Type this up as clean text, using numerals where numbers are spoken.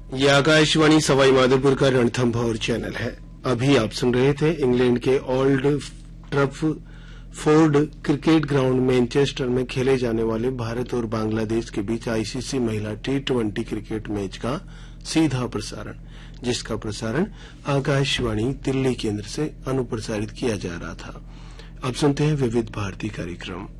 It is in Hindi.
ये आकाशवाणी सवाई माधोपुर का रणथंभौर चैनल है। अभी आप सुन रहे थे इंग्लैंड के ओल्ड ट्रफोर्ड क्रिकेट ग्राउंड मैनचेस्टर में खेले जाने वाले भारत और बांग्लादेश के बीच आईसीसी महिला T20 क्रिकेट मैच का सीधा प्रसारण, जिसका प्रसारण आकाशवाणी दिल्ली केंद्र से अनुप्रसारित किया जा रहा था। अब सुनते हैं विविध भारती कार्यक्रम।